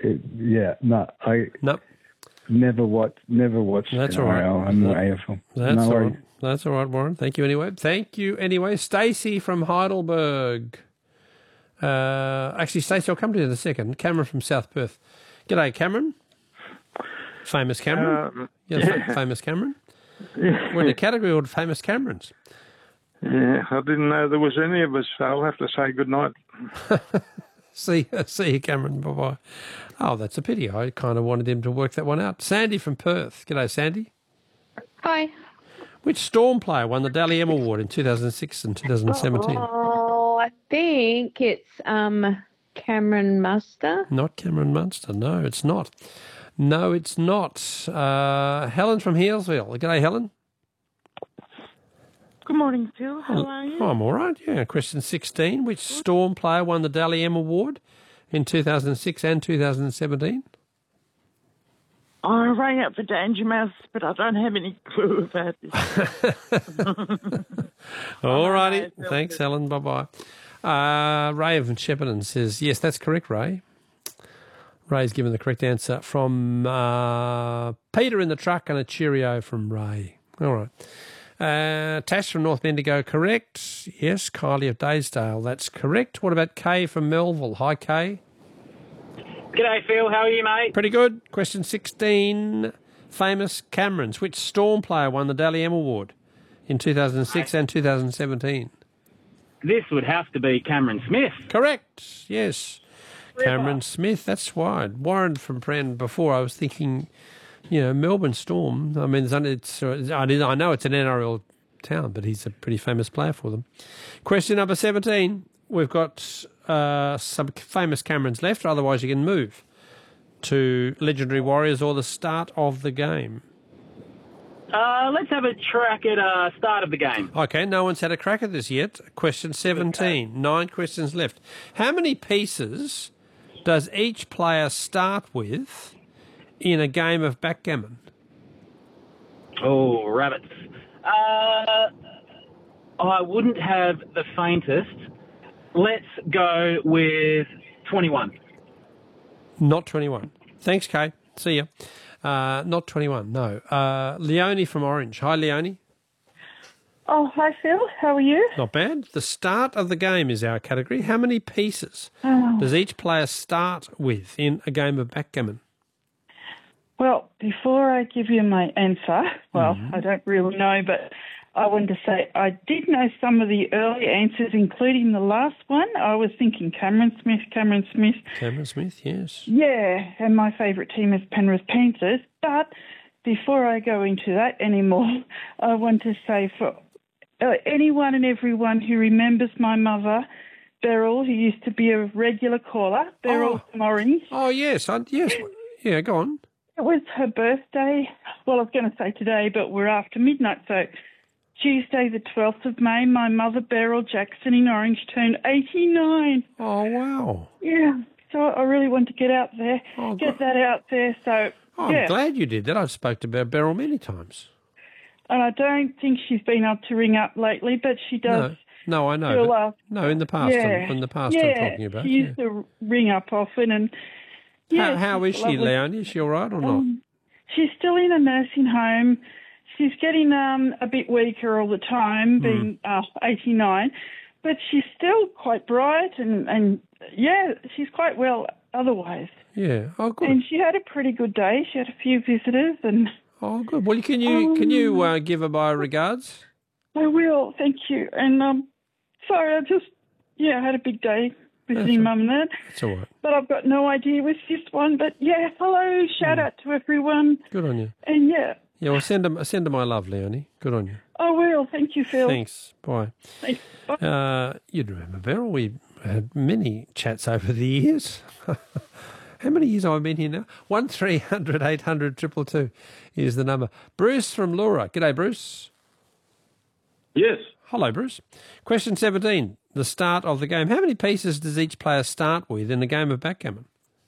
I Nope. never watched That's all NRL right. and the AFL. That's No all worries. right. That's all right, Warren. Thank you anyway. Stacey from Heidelberg. Actually, Stacey, I'll come to you in a second. Cameron from South Perth. G'day, Cameron. Famous Cameron. Famous Cameron. Yeah. We're in a category called Famous Camerons. Yeah, I didn't know there was any of us, so I'll have to say good night. See you, Cameron. Bye-bye. Oh, that's a pity. I kind of wanted him to work that one out. Sandy from Perth. G'day, Sandy. Hi. Which Storm player won the Dally M Award in 2006 and 2017? Oh, I think it's Cameron Munster. Not Cameron Munster. No, it's not. No, it's not. Helen from Healesville. G'day, Helen. Good morning, Phil. How are you? Oh, I'm all right, yeah. Question 16. Which Storm player won the Dally M Award in 2006 and 2017? I rang up for Danger Mouse, but I don't have any clue about this. All righty. Thanks, Helen. Bye-bye. Ray of Shepparton says, yes, that's correct, Ray. Ray's given the correct answer from Peter in the truck and a cheerio from Ray. All right. Tash from North Bendigo, correct. Yes, Kylie of Daysdale, that's correct. What about Kay from Melville? Hi, Kay. G'day, Phil. How are you, mate? Pretty good. Question 16. Famous Camerons. Which Storm player won the Dally M Award in 2006 and 2017? This would have to be Cameron Smith. Correct. Yes. Cameron Smith. That's why. Warren from Pran before, I was thinking, Melbourne Storm. I mean, I know it's an NRL town, but he's a pretty famous player for them. Question number 17. We've got some famous Camerons left. Otherwise, you can move to Legendary Warriors or the start of the game. Let's have a track at start of the game. Okay, no one's had a crack at this yet. Question 17. Okay. 9 questions left. How many pieces does each player start with in a game of backgammon? Oh, rabbits. I wouldn't have the faintest. Let's go with 21. Not 21. Thanks, Kay. See ya. Not 21, no. Leonie from Orange. Hi, Leonie. Oh, hi, Phil. How are you? Not bad. The start of the game is our category. How many pieces does each player start with in a game of backgammon? Well, before I give you my answer, I don't really know, but I wanted to say I did know some of the early answers, including the last one. I was thinking Cameron Smith. Cameron Smith, yes. Yeah, and my favourite team is Penrith Panthers. But before I go into that anymore, I want to say for anyone and everyone who remembers my mother, Beryl, who used to be a regular caller, Beryl from Orange. Oh, yes, yes. Yeah, go on. It was her birthday. Well, I was going to say today, but we're after midnight, so Tuesday the 12th of May, my mother, Beryl Jackson in Orange, turned 89. Oh, wow. Yeah, so I really want to get out there, get that out there. So, I'm glad you did that. I've spoke to Beryl many times. And I don't think she's been able to ring up lately, but she does. No, I know. No, in the past. Yeah, I'm talking about. She used to ring up often. And how is she, Leonie? Is she all right or not? She's still in a nursing home. She's getting a bit weaker all the time, being 89, but she's still quite bright and she's quite well otherwise. Yeah, oh good. And she had a pretty good day. She had a few visitors and. Oh good. Well, can you give her my regards? I will, thank you. And sorry, I had a big day visiting Mum and Dad. That's all right. But I've got no idea with this one. But hello, shout out to everyone. Good on you. And Yeah, well, send her my love, Leonie. Good on you. I will. Thank you, Phil. Thanks. Bye. Thanks. Bye. You'd remember, Beryl, we had many chats over the years. How many years have I been here now? 1300 800 222 is the number. Bruce from Laura. G'day, Bruce. Yes. Hello, Bruce. Question 17, the start of the game. How many pieces does each player start with in a game of backgammon?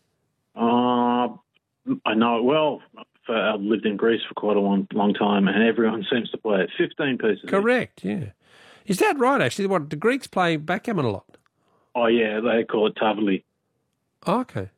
I know it well. I've lived in Greece for quite a long time, and everyone seems to play it. 15 pieces. Correct, yeah. Is that right, actually? What, the Greeks play backgammon a lot? Oh, yeah, they call it tavli. Oh, okay.